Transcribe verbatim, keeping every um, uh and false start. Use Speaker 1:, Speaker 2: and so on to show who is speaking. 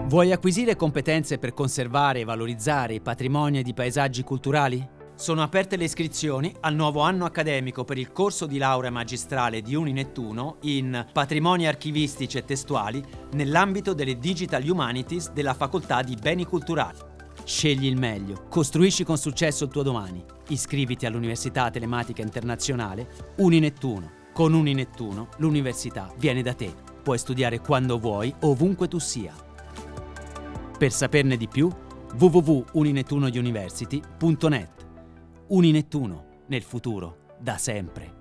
Speaker 1: Vuoi acquisire competenze per conservare e valorizzare il patrimonio di paesaggi culturali? Sono aperte le iscrizioni al nuovo anno accademico per il corso di laurea magistrale di Uninettuno in Patrimoni archivistici e testuali nell'ambito delle Digital Humanities della Facoltà di Beni Culturali. Scegli il meglio, costruisci con successo il tuo domani. Iscriviti all'Università Telematica Internazionale Uninettuno. Con Uninettuno l'università viene da te. Puoi studiare quando vuoi, ovunque tu sia. Per saperne di più, w w w punto uninettuno university punto net. Uninettuno, nel futuro, da sempre.